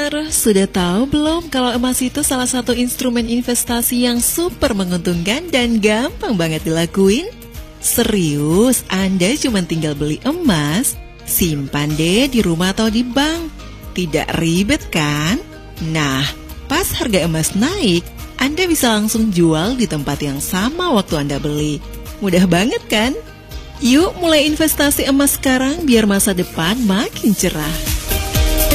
Sudah tahu belum kalau emas itu salah satu instrumen investasi yang super menguntungkan dan gampang banget dilakuin? Serius, Anda cuma tinggal beli emas, simpan deh di rumah atau di bank. Tidak ribet kan? Nah, pas harga emas naik, Anda bisa langsung jual di tempat yang sama waktu Anda beli. Mudah banget kan? Yuk mulai investasi emas sekarang biar masa depan makin cerah.